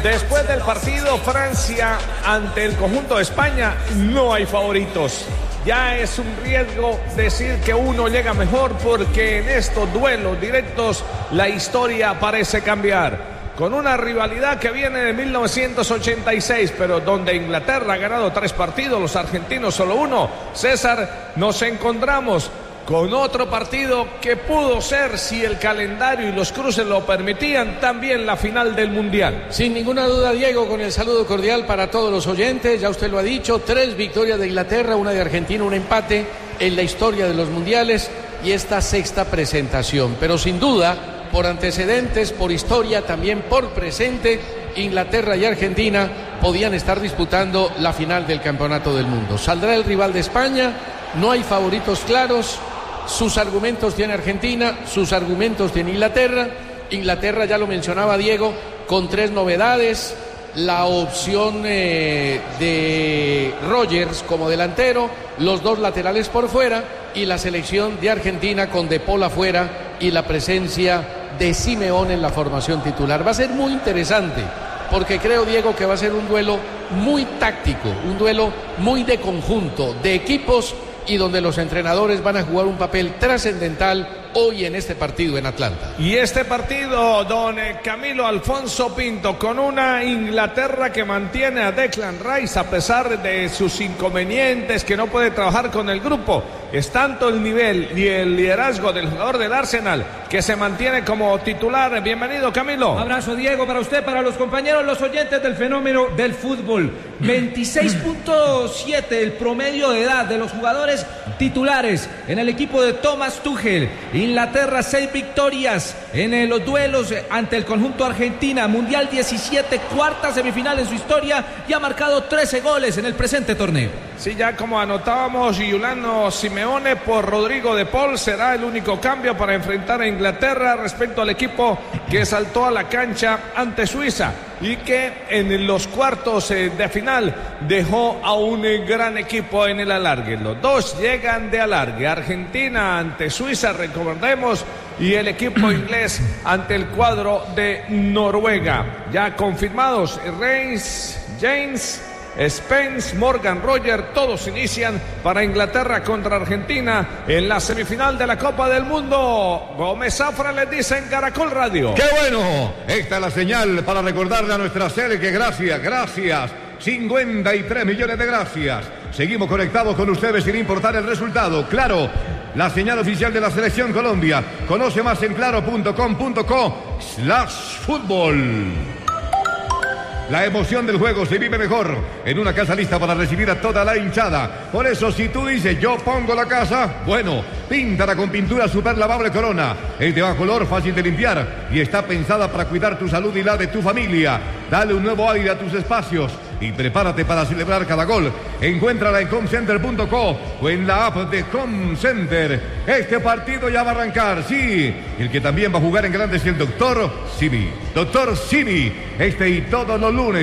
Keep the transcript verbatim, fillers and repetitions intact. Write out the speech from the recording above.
Después del partido Francia ante el conjunto de España, no hay favoritos. Ya es un riesgo decir que uno llega mejor, porque en estos duelos directos la historia parece cambiar. Con una rivalidad que viene de mil novecientos ochenta y seis, pero donde Inglaterra ha ganado tres partidos, los argentinos solo uno. César, nos encontramos con otro partido que pudo ser, si el calendario y los cruces lo permitían, también la final del Mundial. Sin ninguna duda, Diego, con el saludo cordial para todos los oyentes. Ya usted lo ha dicho, tres victorias de Inglaterra, una de Argentina, un empate en la historia de los mundiales y esta sexta presentación. Pero sin duda, por antecedentes, por historia, también por presente, Inglaterra y Argentina podían estar disputando la final del Campeonato del Mundo. Saldrá el rival de España, no hay favoritos claros. Sus argumentos tiene Argentina, sus argumentos tiene Inglaterra. Inglaterra, ya lo mencionaba Diego, con tres novedades: la opción eh, de Rodgers como delantero, los dos laterales por fuera, y la selección de Argentina con De Paul afuera y la presencia de Simeone en la formación titular. Va a ser muy interesante, porque creo, Diego, que va a ser un duelo muy táctico, un duelo muy de conjunto, de equipos, y donde los entrenadores van a jugar un papel trascendental hoy en este partido en Atlanta. Y este partido, don Camilo Alfonso Pinto, con una Inglaterra que mantiene a Declan Rice a pesar de sus inconvenientes, que no puede trabajar con el grupo. Es tanto el nivel y el liderazgo del jugador del Arsenal que se mantiene como titular. Bienvenido, Camilo. Abrazo, Diego, para usted, para los compañeros, los oyentes del fenómeno del fútbol. veintiséis punto siete el promedio de edad de los jugadores titulares en el equipo de Thomas Tuchel. Inglaterra, seis victorias en los duelos ante el conjunto Argentina. Mundial diecisiete, cuarta semifinal en su historia, y ha marcado trece goles en el presente torneo. Sí, ya como anotábamos, Giuliano Simeone por Rodrigo De Paul será el único cambio para enfrentar a Inglaterra respecto al equipo que saltó a la cancha ante Suiza y que en los cuartos de final dejó a un gran equipo en el alargue. Los dos llegan de alargue: Argentina ante Suiza, recordemos, y el equipo inglés ante el cuadro de Noruega. Ya confirmados Reigns, James, Spence, Morgan, Roger, todos inician para Inglaterra contra Argentina en la semifinal de la Copa del Mundo. Gómez Zafra les dice en Caracol Radio. ¡Qué bueno! Esta es la señal para recordarle a nuestra serie que gracias, gracias, cincuenta y tres millones de gracias. Seguimos conectados con ustedes sin importar el resultado. Claro, la señal oficial de la Selección Colombia. Conoce más en claro punto com punto co slash fútbol. La emoción del juego se vive mejor en una casa lista para recibir a toda la hinchada. Por eso, si tú dices yo pongo la casa, bueno, píntala con pintura super lavable Corona. Es de bajo color, fácil de limpiar y está pensada para cuidar tu salud y la de tu familia. Dale un nuevo aire a tus espacios y prepárate para celebrar cada gol. Encuéntrala en comcenter punto co o en la app de Comcenter. Este partido ya va a arrancar, sí. El que también va a jugar en grande es el doctor Simi. Doctor Simi, este y todos los lunes